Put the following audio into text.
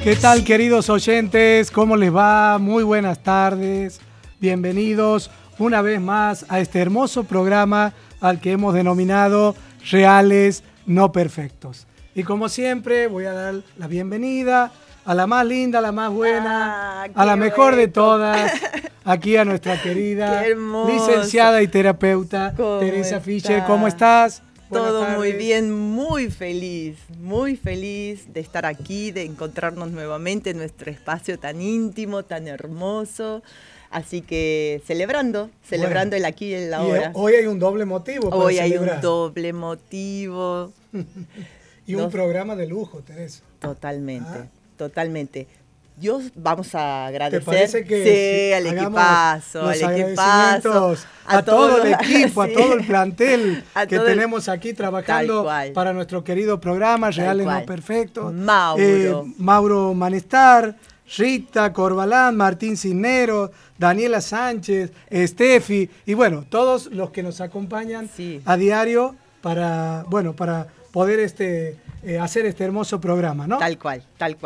¿Qué tal, queridos oyentes? ¿Cómo les va? Muy buenas tardes. Bienvenidos una vez más a este hermoso programa al que hemos denominado Reales No Perfectos. Y como siempre voy a dar la bienvenida a la más linda, a la más buena, a la mejor de todas, aquí a nuestra querida licenciada y terapeuta Teresa Fischer. ¿Cómo estás? Todo muy bien, muy feliz de estar aquí, de encontrarnos nuevamente en nuestro espacio tan íntimo, tan hermoso. Así que celebrando el aquí y el ahora. Hoy hay un doble motivo para celebrar. Hoy hay un doble motivo. Y un programa de lujo, Teresa. Totalmente. Vamos a agradecer. ¿Te parece que al equipazo, a todo el equipo, sí, a todo el plantel que tenemos aquí trabajando para nuestro querido programa Reales No Perfectos? Mauro Manestar, Rita Corbalán, Martín Cisneros, Daniela Sánchez, Steffi y bueno, todos los que nos acompañan a diario para poder hacer este hermoso programa, ¿no? Tal cual.